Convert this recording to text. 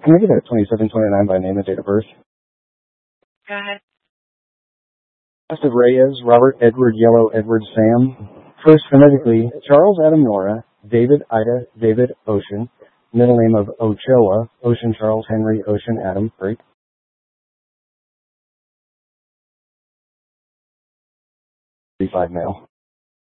Can I get that 2729 by name and date of birth? Go ahead. Joseph Reyes, Robert Edward Yellow Edward Sam. First phonetically, Charles Adam Nora, David Ida David Ocean. Middle name of Ochoa, Ocean Charles Henry Ocean Adam Break. 35 male.